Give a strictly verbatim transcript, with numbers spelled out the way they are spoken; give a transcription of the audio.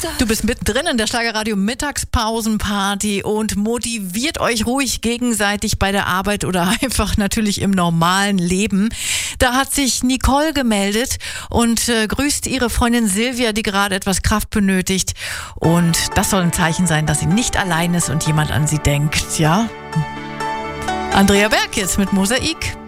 Du bist mittendrin in der Schlagerradio Mittagspausenparty und motiviert euch ruhig gegenseitig bei der Arbeit oder einfach natürlich im normalen Leben. Da hat sich Nicole gemeldet und äh, grüßt ihre Freundin Silvia, die gerade etwas Kraft benötigt. Und das soll ein Zeichen sein, dass sie nicht allein ist und jemand an sie denkt, ja? Andrea Berg jetzt mit Mosaik.